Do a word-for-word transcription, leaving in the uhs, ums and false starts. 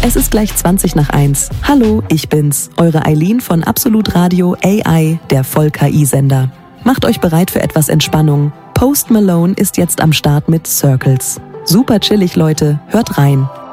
Es ist gleich zwanzig nach eins. Hallo, ich bin's, eure Eileen von Absolut Radio A I, der Voll-K I-Sender. Macht euch bereit für etwas Entspannung. Post Malone ist jetzt am Start mit Circles. Super chillig, Leute. Hört rein.